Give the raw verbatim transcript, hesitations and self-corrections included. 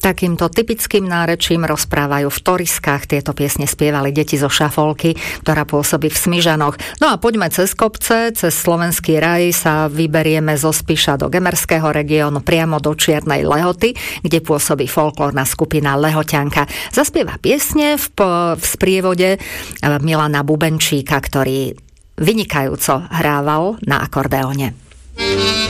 Takýmto typickým nárečím rozprávajú v Toriskách. Tieto piesne spievali deti zo Šafolky, ktorá pôsobí v Smižanoch. No a poďme cez kopce, cez Slovenský raj sa vyberieme zo Spiša do Gemerského regiónu priamo do Čiernej Lehoty, kde pôsobí folklórna skupina Lehoťanka. Zaspieva piesne v, v sprievode Milana Bubenčíka, ktorý vynikajúco hrával na akordeóne.